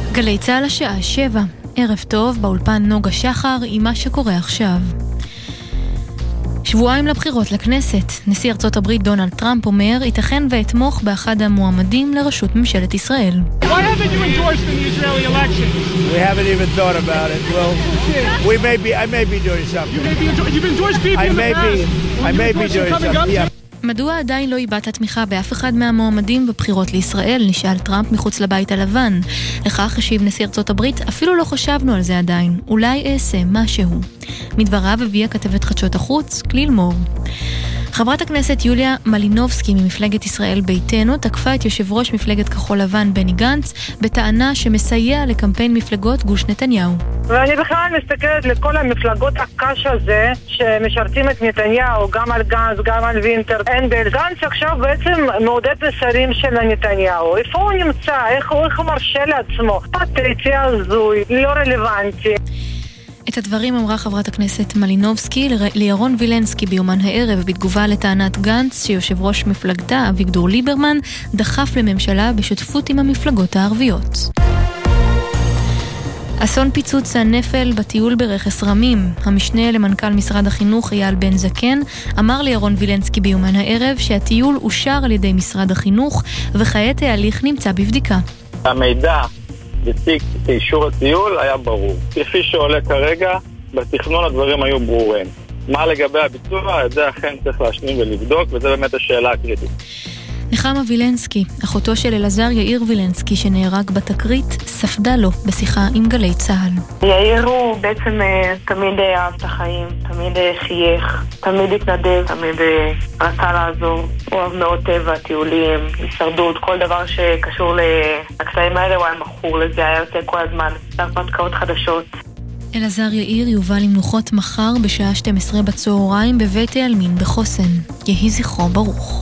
גלי צהל השעה 7. ערב טוב, באולפן נוגה שחר עם מה שקורה עכשיו. שבועיים לבחירות לכנסת. נשיא ארצות הברית דונלד טראמפ אומר, ייתכן ואתמוך באחד המועמדים לראשות ממשלת ישראל. Why haven't you endorsed in the Israeli election? We haven't even thought about it. Well, I may be doing something. You've endorsed people in the past. I may be doing something. Yeah. מדוע עדיין לא איבדת תמיכה באף אחד מהמועמדים בבחירות לישראל? נשאל טראמפ מחוץ לבית הלבן. לכך השיב נשיא ארצות הברית, אפילו לא חשבנו על זה עדיין. אולי אעשה משהו. מדבריו הביאה כתבת חדשות החוץ, כליל מור. חברת הכנסת יוליה מלינובסקי ממפלגת ישראל ביתנו תקפה את יושב ראש מפלגת כחול לבן בני גנץ בטענה שמסייע לקמפיין מפלגות גוש נתניהו. ואני בכלל מסתכלת לכל המפלגות הקש הזה שמשרתים את נתניהו, גם על גנץ, גם על וינטר, אנדל. גנץ עכשיו בעצם מעודד לשרים של נתניהו. איפה הוא נמצא? איך הוא מרשה לעצמו? פטריצי, הזוי, לא רלוונטי. את הדברים אמרה חברת הכנסת מלינובסקי לירון וילנסקי ביומן הערב בתגובה לטענת גנץ שיושב ראש מפלגתה אביגדור ליברמן דחף לממשלה בשותפות עם המפלגות הערביות. אסון פיצוץ הנפל בטיול ברכס רמים. המשנה למנכ"ל משרד החינוך אייל בן זקן אמר לירון וילנסקי ביומן הערב שהטיול אושר על ידי משרד החינוך וכעת ההליך נמצא בבדיקה. המידע בתיק אישור הטיול היה ברור. כפי שעולה כרגע, בתכנון הדברים היו ברורים. מה לגבי הביצוע? את זה אכן צריך להשלים ולבדוק, וזה באמת השאלה הקריטית. נחמה וילנסקי, אחותו של אלעזר יאיר וילנסקי שנהרג בתקרית, ספדה לו בשיחה עם גלי צהל. יאיר הוא בעצם תמיד אהב את החיים, תמיד חייך, תמיד התנדב, תמיד רצה לעזור. הוא אוהב מאוד טבע, טיולים, הישרדות, כל דבר שקשור לקטעים האלה הוא היה מכור לזה, היה יוצא כל הזמן, להרפתקאות חדשות. אלעזר יאיר יובא למנוחות מחר בשעה 12 בצהריים בבית העלמין בחוסן. יהי זכרו ברוך.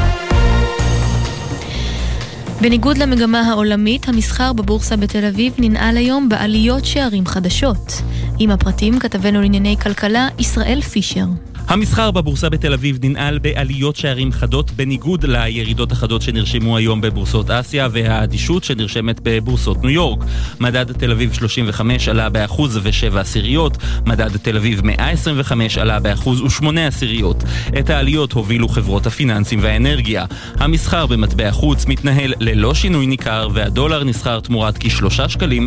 בניגוד למגמה העולמית, המסחר בבורסה בתל אביב ננעל היום בעליות שערים חדשות. עם הפרטים כתבנו לענייני כלכלה ישראל פישר. המסחר בבורסה בתל אביב ננעל בעליות שערים חדות בניגוד לירידות החדות שנרשמו היום בבורסות אסיה והאדישות שנרשמת בבורסות ניו יורק. מדד תל אביב 35 עלה ב1.7%, מדד תל אביב 125 עלה ב1.8%. את העליות הובילו חברות הפיננסים והאנרגיה. המסחר במטבע חוץ מתנהל ללא שינוי ניכר והדולר נסחר תמורת כ3.07 שקלים.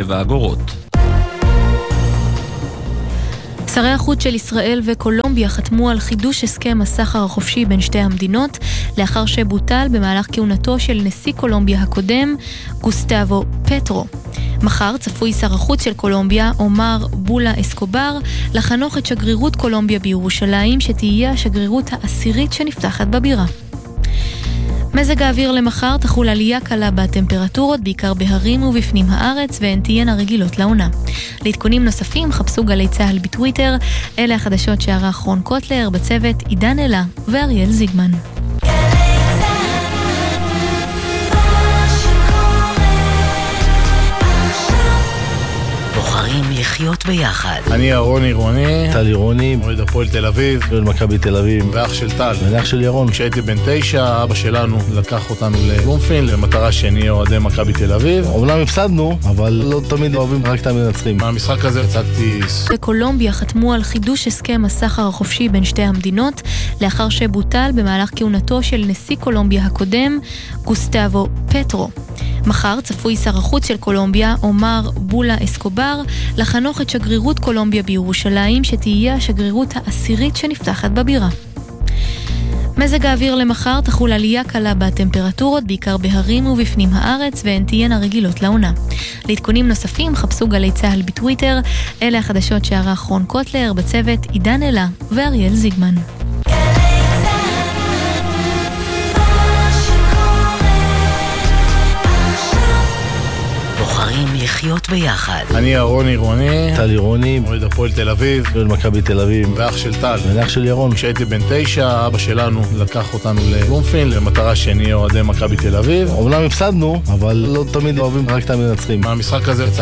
שרי החוץ של ישראל וקולומביה חתמו על חידוש הסכם הסחר החופשי בין שתי המדינות, לאחר שבוטל במהלך כהונתו של נשיא קולומביה הקודם, גוסטאבו פטרו. מחר צפוי שר החוץ של קולומביה, אומר בולה אסקובר, לחנוך את שגרירות קולומביה בירושלים, שתהיה השגרירות העשירית שנפתחת בבירה. מזג האוויר למחר תחול עלייה קלה בטמפרטורות, בעיקר בהרים ובפנים הארץ, והן תהיינה רגילות לעונה. לעדכונים נוספים חפשו גלי צהל בטוויטר. אלה החדשות שערך רון קוטלר, בצוות עידן אלה ואריאל זיגמן. לחיות ביחד. אני אהרון עירוני, טל עירוני, מועד הפועל תל אביב, של מכבי תל אביב, ואח של טל, ואח של ירון. כשהייתי בן 9, אבא שלנו לקח אותנו לבלומפילד, למטרה שנהיה אוהדי מכבי תל אביב. אומנם הפסדנו, אבל לא תמיד אוהבים רק את המנצחים. מהמשחק הזה יצאתי... בקולומביה חתמו על חידוש הסכם הסחר החופשי בין שתי המדינות, לאחר שבוטל במהלך כהונתו של נשיא קולומביה הקודם, גוסטאבו פטרו. מחר צפוי שר החוץ של קולומביה, אומר בולה אסקובר, לחנוך את שגרירות קולומביה בירושלים, שתהיה השגרירות העשירית שנפתחת בבירה. מזג האוויר למחר תחול עלייה קלה בטמפרטורות, בעיקר בהרים ובפנים הארץ, והן תהיינה רגילות לעונה. לעדכונים נוספים חפשו גלי צהל בטוויטר. אלה החדשות שערך רון קוטלר, בצוות עידן אלה ואריאל זיגמן. לחיות ביחד. אני אהרון עירוני, טל עירוני, מועד הפועל תל אביב, של מכבי תל אביב, ואח של טל, ואח של ירון. כשהייתי בן 9, אבא שלנו לקח אותנו לבלומפילד, למטרה שנהיה אוהדי מכבי תל אביב. אומנם הפסדנו, אבל לא תמיד אוהבים רק את המנצחים. מהמשחק הזה